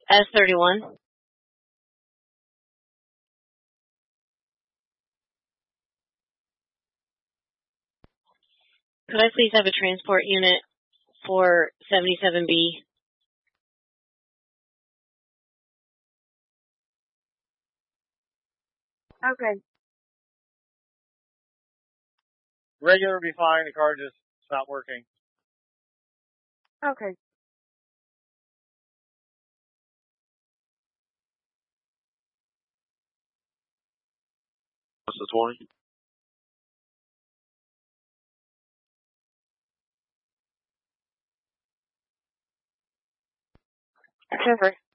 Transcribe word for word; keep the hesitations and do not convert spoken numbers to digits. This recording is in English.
S thirty-one. Could I please have a transport unit for seventy-seven B? Okay. Regular would be fine. The car just stopped working. Okay. What's the twenty? Jeffrey.